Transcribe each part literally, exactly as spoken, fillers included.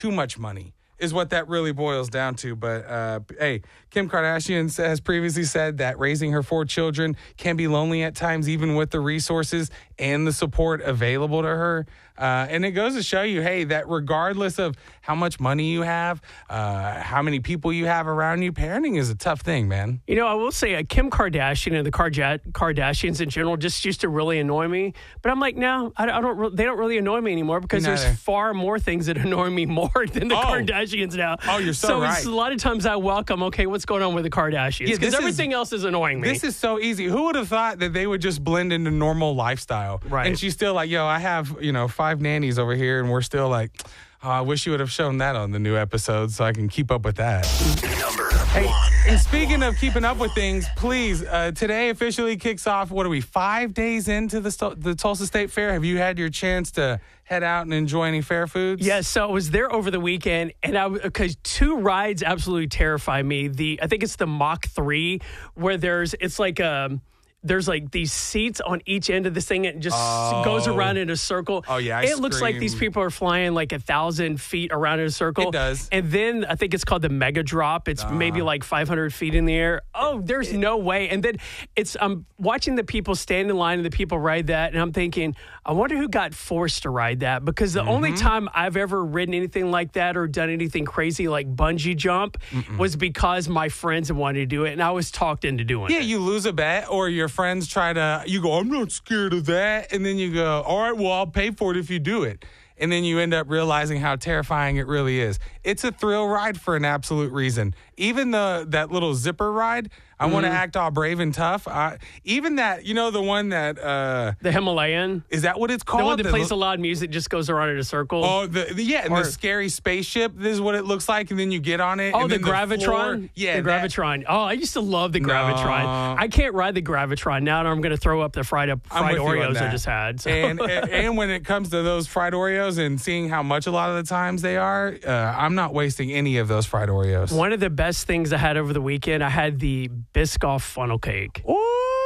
too much money is what that really boils down to. But, uh, hey, Kim Kardashian has previously said that raising her four children can be lonely at times, even with the resources and the support available to her. Uh, and it goes to show you, hey, that regardless of how much money you have, uh, how many people you have around you, parenting is a tough thing, man. You know, I will say uh, Kim Kardashian and the Karja- Kardashians in general just used to really annoy me. But I'm like, no, I, I don't. Re- they don't really annoy me anymore because there's far more things that annoy me more than the oh. Kardashians now. Oh, you're so, so right. So a lot of times I welcome, okay, what's going on with the Kardashians? Because yeah, everything is, else is annoying me. This is so easy. Who would have thought that they would just blend into normal lifestyle? Right. And she's still like, yo, I have, you know, five nannies over here, and we're still like, oh, I wish you would have shown that on the new episode so I can keep up with that. Number hey, one. And speaking of keeping up with things, please, uh, today officially kicks off, what are we, five days into the, the Tulsa State Fair? Have you had your chance to head out and enjoy any fair foods? Yes, so I was there over the weekend, and I because two rides absolutely terrify me. The I think it's the Mach three, where there's it's like a. There's like these seats on each end of this thing. It just oh. goes around in a circle. Oh, yeah. I it scream. looks like these people are flying like a thousand feet around in a circle. It does. And then I think it's called the Mega Drop. It's uh. maybe like five hundred feet in the air. Oh, there's it, no way. And then it's I'm watching the people stand in line and the people ride that. And I'm thinking, I wonder who got forced to ride that. Because the mm-hmm. only time I've ever ridden anything like that or done anything crazy like bungee jump Mm-mm. was because my friends wanted to do it. And I was talked into doing yeah, it. Yeah, you lose a bet or your friends try to, you go, I'm not scared of that. And then you go, all right, well, I'll pay for it if you do it. And then you end up realizing how terrifying it really is. It's a thrill ride for an absolute reason. Even the that little zipper ride, I mm-hmm. want to act all brave and tough. I, even that, you know, the one that... Uh, the Himalayan? Is that what it's called? The one that the, plays a loud music, just goes around in a circle? Oh, the, the, yeah, and or, the scary spaceship, this is what it looks like, and then you get on it. Oh, and the then Gravitron? The floor, yeah. The Gravitron. Oh, I used to love the Gravitron. No. I can't ride the Gravitron. Now I'm going to throw up the fried, up, fried Oreos I just had. So. And, and, and when it comes to those fried Oreos and seeing how much a lot of the times they are, uh, I'm not wasting any of those fried Oreos. One of the best things I had over the weekend, I had the Biscoff funnel cake. Ooh.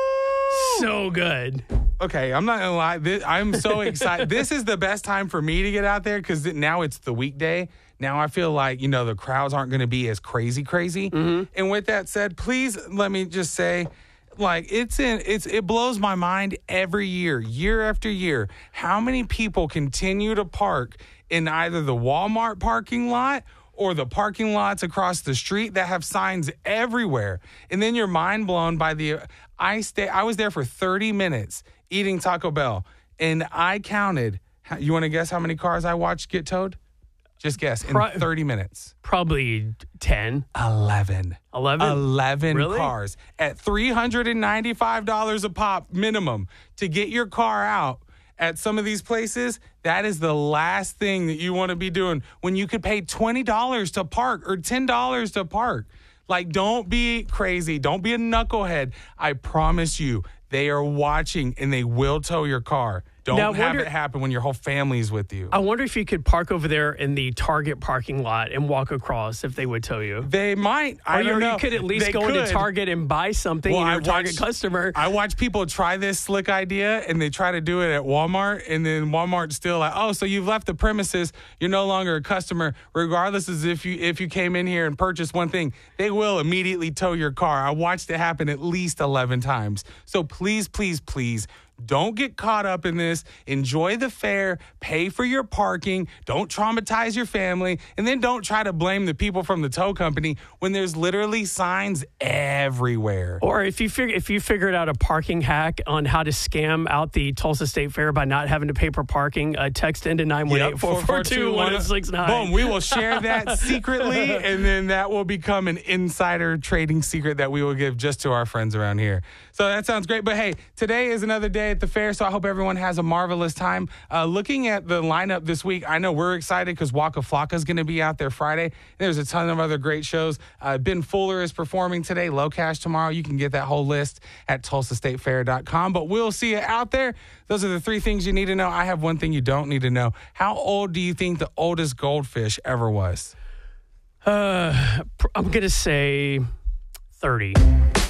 So good. Okay, I'm not gonna lie. This, I'm so excited. This is the best time for me to get out there because now it's the weekday. Now I feel like, you know, the crowds aren't going to be as crazy, crazy. Mm-hmm. And with that said, please let me just say, like, it's in it's it blows my mind every year, year after year, how many people continue to park in either the Walmart parking lot or the parking lots across the street that have signs everywhere. And then you're mind blown by the I stay I was there for thirty minutes eating Taco Bell, and I counted. You want to guess how many cars I watched get towed? Just guess. In Pro- thirty minutes. Probably ten. eleven. eleven? eleven really? cars at three hundred ninety-five dollars a pop minimum to get your car out. At some of these places, that is the last thing that you want to be doing when you could pay twenty dollars to park or ten dollars to park. Like, don't be crazy. Don't be a knucklehead. I promise you, they are watching and they will tow your car. Don't now, have wonder, it happen when your whole family's with you. I wonder if you could park over there in the Target parking lot and walk across if they would tow you. They might. I or don't you, know. you could at least they go could. into Target and buy something well, and you're a watch, Target customer. I watch people try this slick idea and they try to do it at Walmart, and then Walmart's still like, oh, so you've left the premises. You're no longer a customer, regardless as if you if you came in here and purchased one thing. They will immediately tow your car. I watched it happen at least eleven times. So please, please, please, don't get caught up in this. Enjoy the fair. Pay for your parking. Don't traumatize your family. And then don't try to blame the people from the tow company when there's literally signs everywhere. Or if you figure if you figured out a parking hack on how to scam out the Tulsa State Fair by not having to pay for parking, uh, text into nine one eight, four four two, one eight six nine. Boom. We will share that secretly, and then that will become an insider trading secret that we will give just to our friends around here. So that sounds great. But hey, today is another day at the fair, so I hope everyone has a marvelous time. Uh, looking at the lineup this week, I know we're excited because Waka Flocka is going to be out there Friday. There's a ton of other great shows. Uh, Ben Fuller is performing today, Low Cash tomorrow. You can get that whole list at tulsa state fair dot com. But we'll see you out there. Those are the three things you need to know. I have one thing you don't need to know. How old do you think the oldest goldfish ever was? Uh, I'm going to say thirty.